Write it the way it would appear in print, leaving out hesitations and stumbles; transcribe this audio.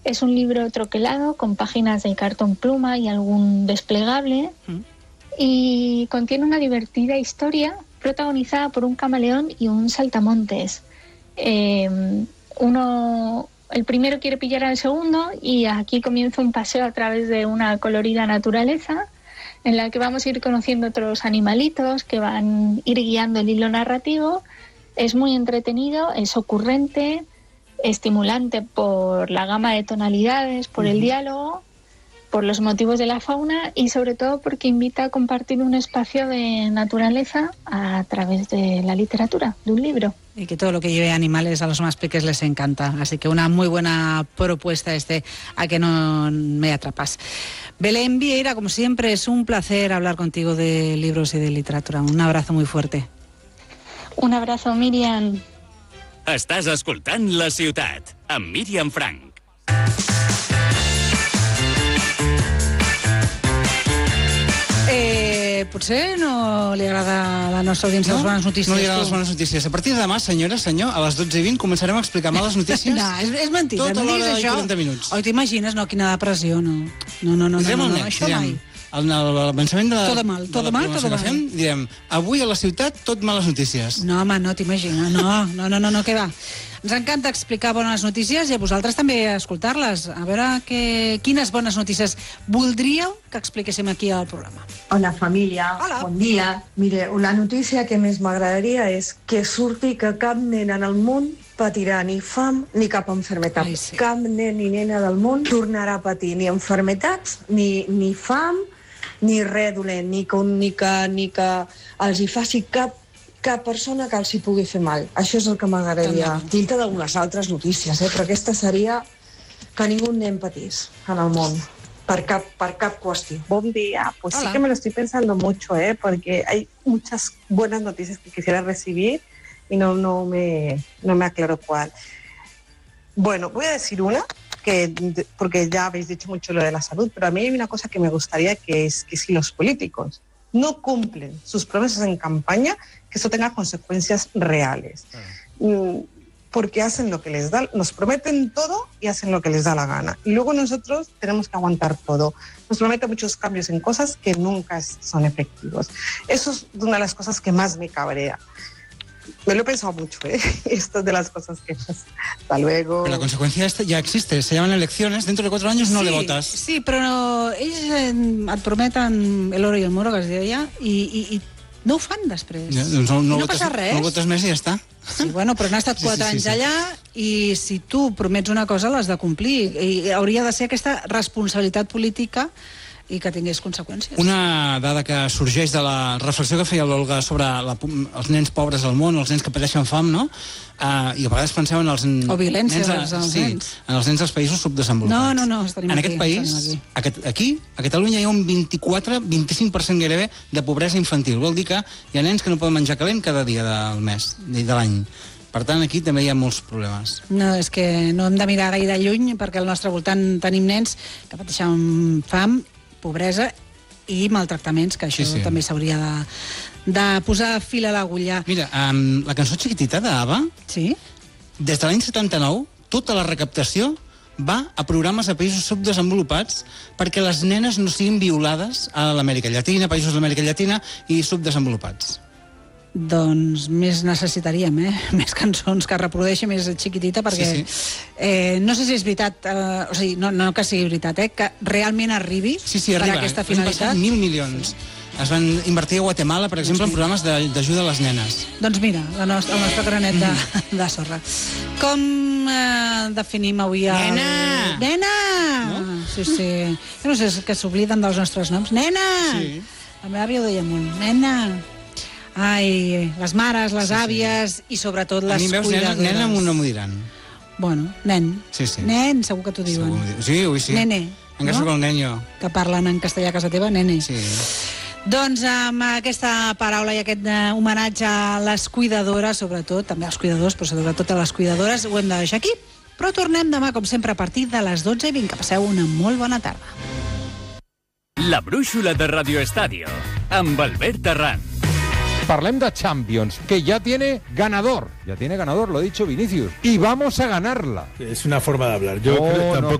Es un libro troquelado con páginas de cartón pluma y algún desplegable y contiene una divertida historia protagonizada por un camaleón y un saltamontes. El primero quiere pillar al segundo y aquí comienza un paseo a través de una colorida naturaleza en la que vamos a ir conociendo otros animalitos que van a ir guiando el hilo narrativo. Es muy entretenido, es ocurrente, estimulante por la gama de tonalidades, por el diálogo, por los motivos de la fauna y sobre todo porque invita a compartir un espacio de naturaleza a través de la literatura, de un libro. Y que todo lo que lleve animales a los más pequeños les encanta. Así que una muy buena propuesta a que no me atrapas. Belén Vieira, como siempre, es un placer hablar contigo de libros y de literatura. Un abrazo muy fuerte. Un abrazo, Míriam. Estàs escoltant La Ciutat, amb Míriam Frank. Potser no li agrada a la nostra audiència les bones notícies. No li agrada les bones notícies. A partir de demà, senyora, senyor, a les 12:20 començarem a explicar males notícies. No, és mentida. Tota l'hora i 40 minuts. Oi, t'imagines, no? Quina depressió, no. No, això mai. Al pensament de tot mal, tot mal. Direm, avui a la ciutat tot males notícies. No, home, no t'imagines. No, què va. Ens encanta explicar bones notícies i a vosaltres també escoltar-les. A veure quines bones notícies voldríeu que expliquéssim aquí al programa. Hola, família. Hola. Bon dia. Mire, la notícia que més m'agradaria és que surti que cap nen en el món patirà ni fam ni cap enfermetat. Ai, sí. Cap nen ni nena del món tornarà a patir ni enfermetats, ni fam, ni res dolent, ni que els hi faci cap persona que els hi pugui fer mal. Això és el que m'agradaria. Dintre d'algunes altres notícies, però aquesta seria que ningú nen patís en el món. Per cap cuestión. Buen día. Pues Hola. Sí que me lo estoy pensando mucho, porque hay muchas buenas noticias que quisiera recibir y no me aclaro cuál. Bueno, voy a decir una, porque ya habéis dicho mucho lo de la salud, pero a mí hay una cosa que me gustaría, que es que si los políticos no cumplen sus promesas en campaña, que eso tenga consecuencias reales. Porque hacen lo que les da, nos prometen todo y hacen lo que les da la gana. Y luego nosotros tenemos que aguantar todo. Nos prometen muchos cambios en cosas que nunca son efectivos. Eso es una de las cosas que más me cabrea. Me lo he pensado mucho, Esto es de las cosas que... Hasta luego. Pero la consecuencia ya existe, se llaman elecciones, dentro de 4 años no le votas. Sí, però ells et prometen el oro i el moro, que es deia, i no ho fan després. No passa res. No votes més i ja està. Sí, bueno, però han estat 4 anys allà i si tu promets una cosa l'has de complir. I hauria de ser aquesta responsabilitat política i que tingués conseqüències. Una dada que sorgeix de la reflexió que feia l'Olga sobre els nens pobres al món, els nens que pateixen fam, no? I a vegades penseu en els nens... O violència als nens. En els nens dels països subdesenvolupats. No, en aquest país, aquí, a Catalunya hi ha un 24-25% gairebé de pobresa infantil. Vol dir que hi ha nens que no poden menjar calent cada dia del mes, de l'any. Per tant, aquí també hi ha molts problemes. No, és que no hem de mirar gaire lluny perquè al nostre voltant tenim nens que pateixen fam, pobresa i maltractaments, que això també s'hauria de posar fil a l'agulla. Mira, la cançó Chiquitita d'Ava, des de l'any 79, tota la recaptació va a programes a països subdesenvolupats perquè les nenes no siguin violades a l'Amèrica Llatina, països de l'Amèrica Llatina i subdesenvolupats. Doncs més necessitaríem, més cançons que reprodueixi més Chiquitita, perquè no sé si és veritat, o sigui, no que sigui veritat, que realment arribi per a aquesta finalitat. 1.000 milions. Es van invertir a Guatemala, per exemple, en programes d'ajuda a les nenes. Doncs mira, el nostre granet de sorra. Com definim avui el... Nena! Nena! Sí. Jo no sé, és que s'obliden dels nostres noms. Nena! La meva àvia ho deia molt. Nena! Ai, les mares, les àvies i sobretot les cuidadores. A mi nen amb un nom ho diran. Bueno, nen. Nen, segur que t'ho diuen. Sí, sí. Nene. Encara soc el nenyo. Que parlen en castellà a casa teva, nene. Sí. Doncs amb aquesta paraula i aquest homenatge a les cuidadores, sobretot, també als cuidadors, però sobretot a les cuidadores, ho hem de deixar aquí. Però tornem demà, com sempre, a partir de les 12:20. Que passeu una molt bona tarda. La brúixola de Radio Estadio, amb Albert Arranz. Parlem de Champions, que ya tiene ganador, lo ha dicho Vinicius, y vamos a ganarla. Es una forma de hablar. Yo creo que tampoco